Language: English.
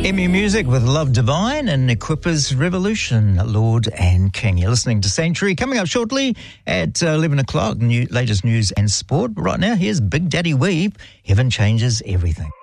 Emmy Music with Love Divine and Equipa's Revolution, Lord and King. You're listening to Sanctuary. Coming up shortly at 11 o'clock, latest news and sport. Right now, here's Big Daddy Weave, Heaven Changes Everything.